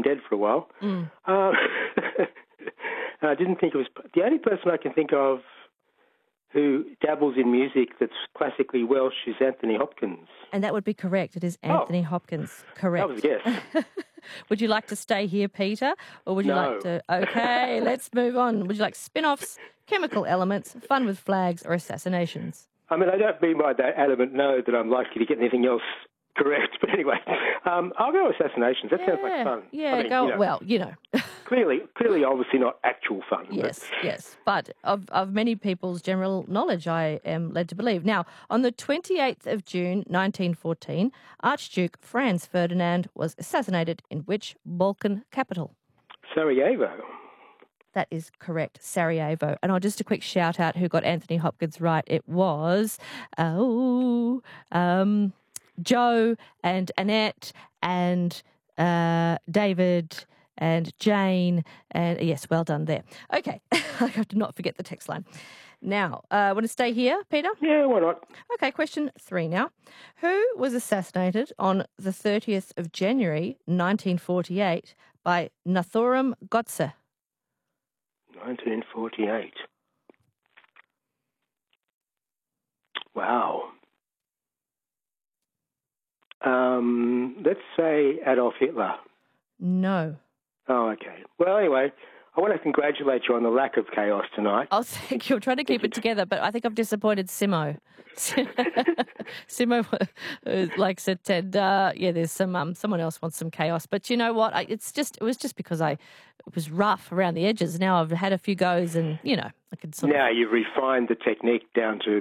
been dead for a while. And I didn't think it was... The only person I can think of who dabbles in music that's classically Welsh is Anthony Hopkins. And that would be correct. It is Anthony Hopkins. Correct. That was a guess. Would you like to stay here, Peter? Or would you like to... Okay, let's move on. Would you like spin-offs, chemical elements, fun with flags, or assassinations? I mean, I don't mean by that element that I'm likely to get anything else correct. But anyway, I'll go assassinations. That sounds like fun. Yeah, I mean, well, Clearly, obviously not actual fun. Yes. But of many people's general knowledge, I am led to believe. Now, on the 28th of June, 1914, Archduke Franz Ferdinand was assassinated in which Balkan capital? Sarajevo. That is correct, Sarajevo. And I'll just a quick shout out who got Anthony Hopkins right. It was, Joe and Annette and David and Jane, and yes, well done there. Okay, I have to not forget the text line. Now, want to stay here, Peter? Yeah, why not? Okay, question 3 now. Who was assassinated on the 30th of January, 1948 by Nathorum Godse? 1948. Wow. Let's say Adolf Hitler. No. Oh, okay. Well, anyway, I want to congratulate you on the lack of chaos tonight. Oh, thank you. I'm trying to keep it together, but I think I've disappointed Simo. Simo, said, there's someone else wants some chaos. But you know what? It was just because it was rough around the edges. Now I've had a few goes and, I could sort of... Now you've refined the technique down to,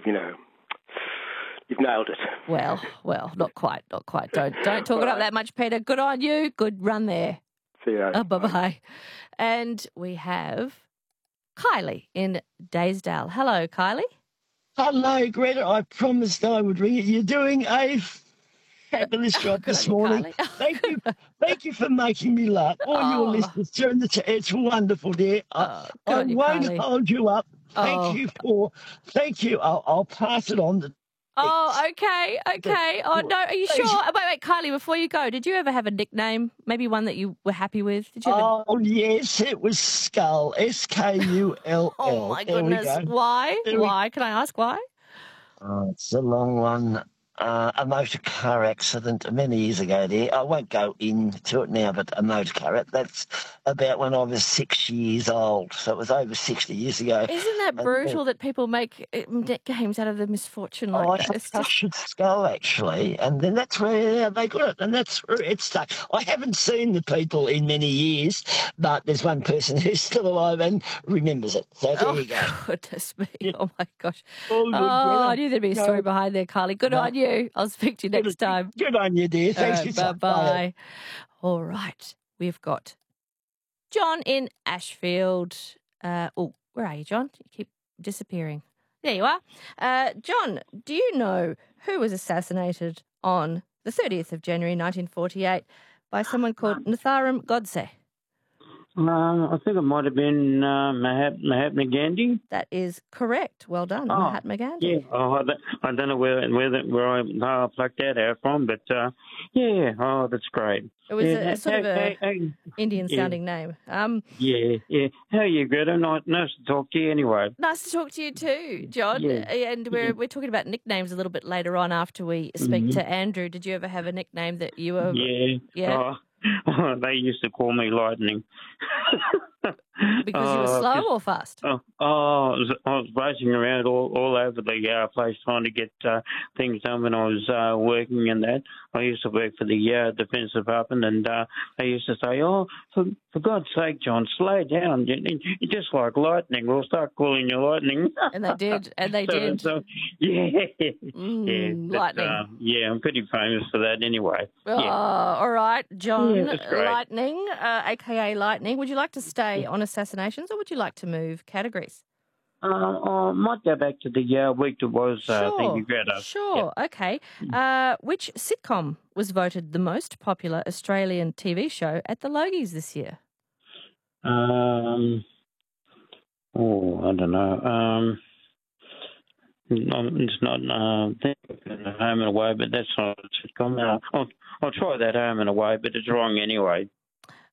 you've nailed it. Well, not quite. Don't talk it up that much, Peter. Good on you. Good run there. See you later. Oh, bye-bye. And we have Kylie in Daysdale. Hello, Kylie. Hello, Greta. I promised I would ring it. You're doing a fabulous job this morning. Thank you for making me laugh. All your listeners during it's wonderful, dear. I won't hold you up. Thank you. I'll pass it on. Okay. Oh, no, are you sure? Wait, Kylie, before you go, did you ever have a nickname, maybe one that you were happy with? Did you yes, it was Skull, Skull. Oh, my goodness. Why? Why? Can I ask why? It's a long one. A motor car accident many years ago there. I won't go into it now, but a motor car. That's about when I was 6 years old. So it was over 60 years ago. Isn't that brutal that people make games out of the misfortune like that? I crushed its skull, actually. And then that's where they got it. And that's where it stuck. I haven't seen the people in many years, but there's one person who's still alive and remembers it. So there you go. Goodness me. Yeah. Oh, my gosh. I knew there'd be a story behind there, Carly. Good on you. I'll speak to you next time. Good on you, dear. Thanks. Bye-bye. All right. We've got John in Ashfield. Where are you, John? You keep disappearing. There you are. John, do you know who was assassinated on the 30th of January 1948 by someone called Natharam Godse? I think it might have been Mahatma Gandhi. That is correct. Well done, Mahatma Gandhi. Yeah, I don't know where I plucked that out from, but that's great. It was a sort of an Indian-sounding name. Yeah. How are you, Greta? Nice to talk to you anyway. Nice to talk to you too, John. Yeah. And we're talking about nicknames a little bit later on after we speak to Andrew. Did you ever have a nickname that you were... Yeah? They used to call me Lightning. Because you were slow or fast? I was racing around all over the place trying to get things done when I was working in that. I used to work for the Defence Department, and they used to say, for God's sake, John, slow down. You're just like lightning. We'll start calling you Lightning. And they did. So, Lightning. I'm pretty famous for that anyway. All right, John, Lightning, a.k.a. Lightning. Would you like to stay on assassinations, or would you like to move categories? I might go back to the week that was. Thank you, Greta. Sure. Yep. Okay. Which sitcom was voted the most popular Australian TV show at the Logies this year? I don't know. It's not Home and Away, but that's not a sitcom. I'll try that Home and Away, but it's wrong anyway.